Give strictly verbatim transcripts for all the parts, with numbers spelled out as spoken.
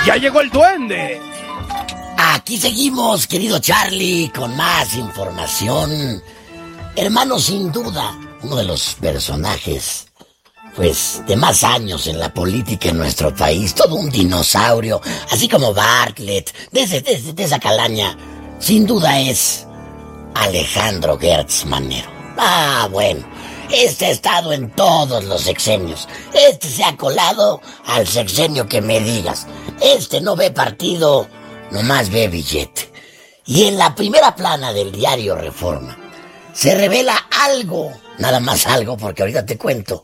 ¡Ya llegó el duende! Aquí seguimos, querido Charlie, con más información. Hermano, sin duda, uno de los personajes, pues, de más años en la política en nuestro país, todo un dinosaurio, así como Bartlett, de, ese, de, de esa calaña, sin duda es Alejandro Gertz Manero. Ah, bueno, este ha estado en todos los sexenios. Este se ha colado al sexenio que me digas. Este no ve partido, nomás ve billete. Y en la primera plana del diario Reforma se revela algo, nada más algo, porque ahorita te cuento,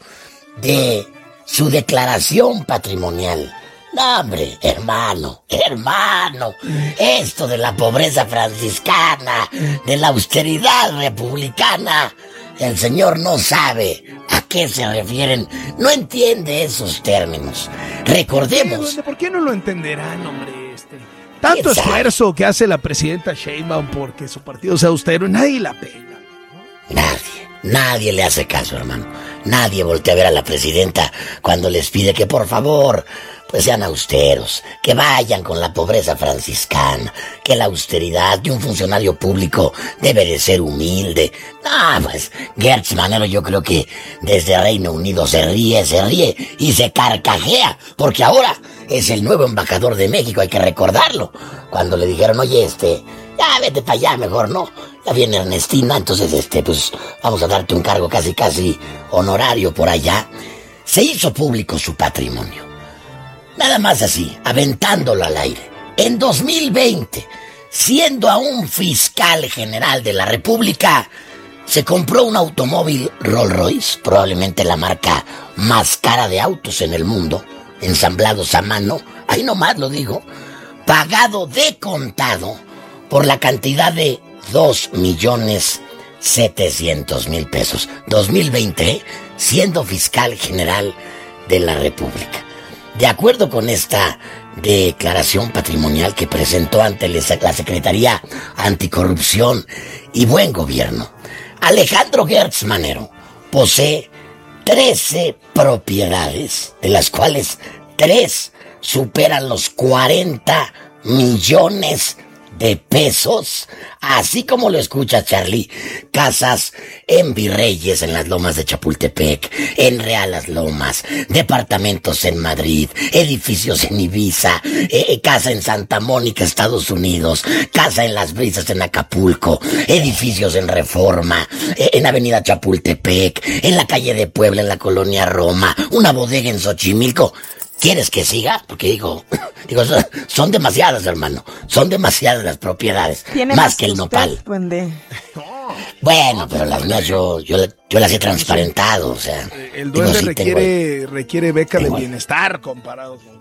de su declaración patrimonial. No, hombre, hermano, hermano, esto de la pobreza franciscana, de la austeridad republicana, el señor no sabe a qué se refieren, no entiende esos términos. Recordemos... ¿Por qué no lo entenderán, hombre? Este, tanto esfuerzo que hace la presidenta Sheinbaum porque su partido sea austero, nadie la pela. Nadie, nadie le hace caso, hermano. Nadie voltea a ver a la presidenta cuando les pide que por favor, pues sean austeros, que vayan con la pobreza franciscana, que la austeridad de un funcionario público debe de ser humilde. Ah, pues Gertz Manero yo creo que desde Reino Unido se ríe, se ríe y se carcajea, porque ahora es el nuevo embajador de México, hay que recordarlo. Cuando le dijeron, oye, este, ya vete para allá mejor, ¿no? Ya viene Ernestina, entonces, este, pues, vamos a darte un cargo casi, casi honorario por allá. Se hizo público su patrimonio. Nada más así, aventándolo al aire. En dos mil veinte, siendo aún fiscal general de la República, se compró un automóvil Rolls Royce, probablemente la marca más cara de autos en el mundo, ensamblados a mano, ahí nomás lo digo, pagado de contado por la cantidad de dos millones setecientos mil pesos. dos mil veinte, ¿eh? Siendo fiscal general de la República. De acuerdo con esta declaración patrimonial que presentó ante la Secretaría Anticorrupción y Buen Gobierno, Alejandro Gertz Manero posee trece propiedades, de las cuales tres superan los cuarenta millones de pesos, así como lo escucha Charlie. Casas en Virreyes, en las Lomas de Chapultepec, en Real Las Lomas, departamentos en Madrid, edificios en Ibiza, eh, casa en Santa Mónica, Estados Unidos, casa en Las Brisas, en Acapulco, edificios en Reforma, eh, en Avenida Chapultepec, en la calle de Puebla, en la colonia Roma, una bodega en Xochimilco. ¿Quieres que siga? Porque digo, digo, son, son demasiadas, hermano. Son demasiadas las propiedades. Más, más que el nopal. Duende. Bueno, pero las mías yo, yo, yo las he transparentado, o sea. El duende digo, sí, requiere, tengo, requiere beca tengo, de bienestar comparado con...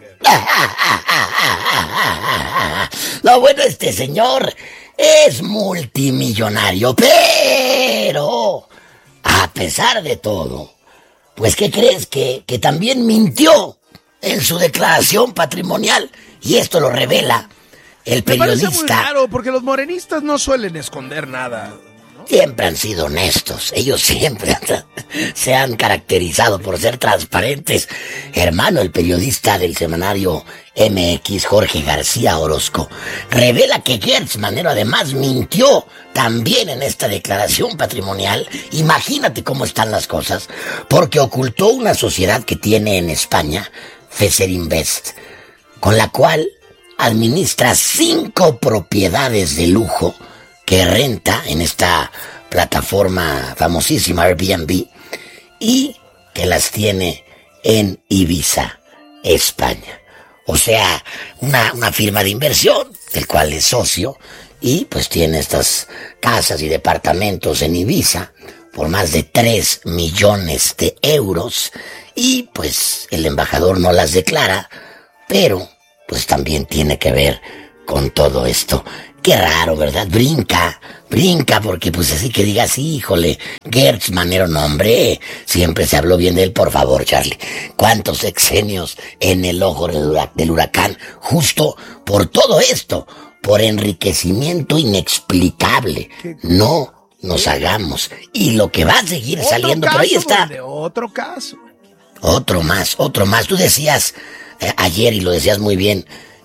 Lo bueno, este señor es multimillonario, pero a pesar de todo, pues ¿qué crees? Que, que también mintió en su declaración patrimonial, y esto lo revela el periodista. Me parece muy claro, porque los morenistas no suelen esconder nada, ¿no? Siempre han sido honestos, ellos siempre se han caracterizado por ser transparentes. Hermano, el periodista del semanario M X, Jorge García Orozco, revela que Gertz Manero además mintió también en esta declaración patrimonial. Imagínate cómo están las cosas, porque ocultó una sociedad que tiene en España, Feserinvest, con la cual administra cinco propiedades de lujo que renta en esta plataforma famosísima Airbnb y que las tiene en Ibiza, España. O sea, una, una firma de inversión del cual es socio y pues tiene estas casas y departamentos en Ibiza por más de tres millones de euros. Y pues el embajador no las declara, pero pues también tiene que ver con todo esto. Qué raro, ¿verdad? Brinca, brinca, porque pues así que digas, híjole, Gertz Manero, no, hombre, siempre se habló bien de él, por favor, Charlie. ¿Cuántos sexenios en el ojo del huracán? Justo por todo esto, por enriquecimiento inexplicable. No nos hagamos. Y lo que va a seguir saliendo, caso, por ahí está. De otro caso. Otro más, otro más. Tú decías eh, ayer, y lo decías muy bien,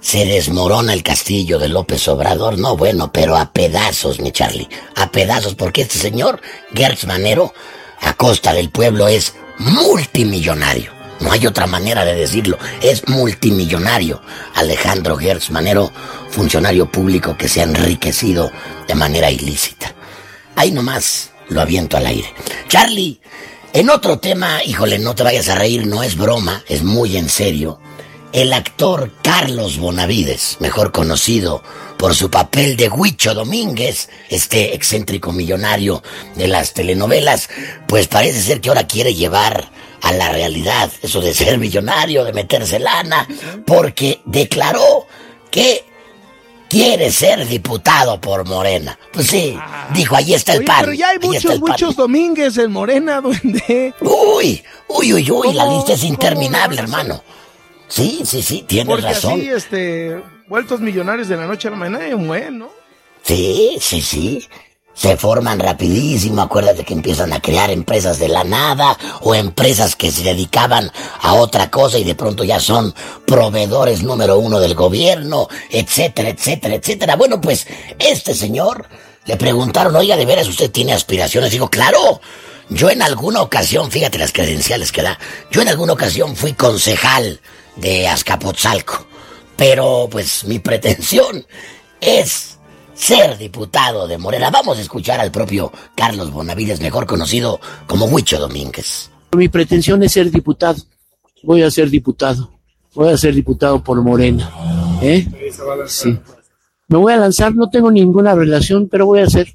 se desmorona el castillo de López Obrador. No, bueno, pero a pedazos, mi Charlie, a pedazos, porque este señor, Gertz Manero, a costa del pueblo, es multimillonario. No hay otra manera de decirlo, es multimillonario. Alejandro Gertz Manero, funcionario público que se ha enriquecido de manera ilícita. Ahí nomás lo aviento al aire. Charlie, en otro tema, híjole, no te vayas a reír, no es broma, es muy en serio. El actor Carlos Bonavides, mejor conocido por su papel de Huicho Domínguez, este excéntrico millonario de las telenovelas, pues parece ser que ahora quiere llevar a la realidad eso de ser millonario, de meterse lana, porque declaró que quiere ser diputado por Morena. Pues sí, ah, dijo, ahí está el oye, pan. Pero ya hay muchos, muchos Domínguez en Morena, duende. Uy, uy, uy, uy, la lista es interminable, hermano. Sí, sí, sí, tienes Porque razón. Porque así, este, vueltos millonarios de la noche a la mañana, es bueno. Sí, sí, sí. Se forman rapidísimo, acuérdate que empiezan a crear empresas de la nada o empresas que se dedicaban a otra cosa y de pronto ya son proveedores número uno del gobierno, etcétera, etcétera, etcétera. Bueno, pues este señor le preguntaron, oiga, ¿de veras usted tiene aspiraciones? Digo, claro, yo en alguna ocasión, fíjate las credenciales que da, yo en alguna ocasión fui concejal de Azcapotzalco, pero pues mi pretensión es ser diputado de Morena. Vamos a escuchar al propio Carlos Bonavides, mejor conocido como Huicho Domínguez. Mi pretensión es ser diputado. Voy a ser diputado. Voy a ser diputado por Morena. ¿Eh? Sí. Me voy a lanzar, no tengo ninguna relación, pero voy a hacer.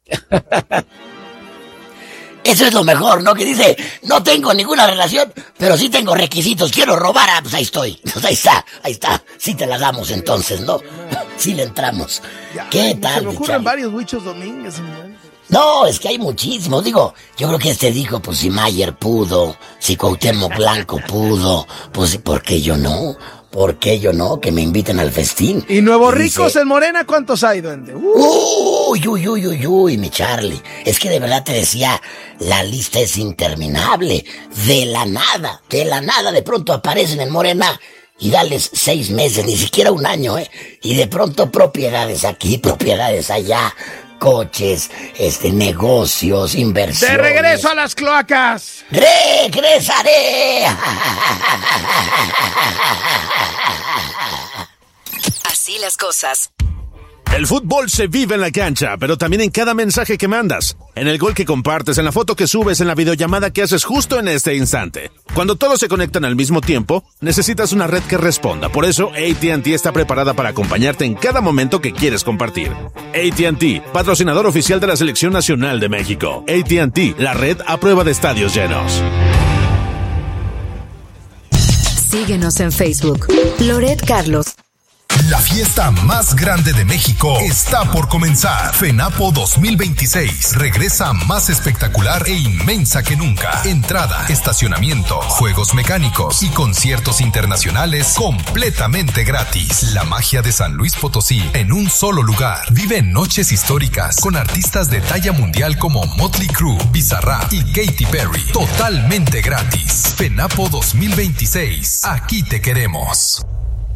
Eso es lo mejor, ¿no? Que dice, no tengo ninguna relación, pero sí tengo requisitos, quiero robar, ah, pues ahí estoy, pues ahí está, ahí está, sí te la damos entonces, ¿no? Sí le entramos. Ya, ¿qué tal? Se me ocurren varios Huichos Domínguez. No, es que hay muchísimos, digo, yo creo que este dijo, pues si Mayer pudo, si Cuauhtémoc Blanco pudo, pues ¿por qué yo no? ¿Por qué yo no? Que me inviten al festín. ¿Y Nuevos y Ricos dice, en Morena cuántos hay, duende? Uh. Uy, uy, uy, uy, uy, mi Charlie. Es que de verdad te decía, la lista es interminable. De la nada, de la nada, de pronto aparecen en Morena y dales seis meses, ni siquiera un año, ¿eh? Y de pronto propiedades aquí, propiedades allá, coches, este, negocios, inversiones. ¡De regreso a las cloacas! ¡Regresaré! Así las cosas. El fútbol se vive en la cancha, pero también en cada mensaje que mandas, en el gol que compartes, en la foto que subes, en la videollamada que haces justo en este instante. Cuando todos se conectan al mismo tiempo, necesitas una red que responda. Por eso, A T and T está preparada para acompañarte en cada momento que quieres compartir. A T and T, patrocinador oficial de la Selección Nacional de México. A T and T, la red a prueba de estadios llenos. Síguenos en Facebook. Loret Carlos. La fiesta más grande de México está por comenzar. FENAPO dos mil veintiséis regresa más espectacular e inmensa que nunca. Entrada, estacionamiento, juegos mecánicos y conciertos internacionales completamente gratis. La magia de San Luis Potosí en un solo lugar. Vive noches históricas con artistas de talla mundial como Motley Crue, Bizarrap y Katy Perry. Totalmente gratis. FENAPO dos mil veintiséis. Aquí te queremos.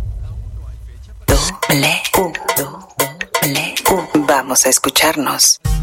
Doble U, doble U. Vamos a escucharnos.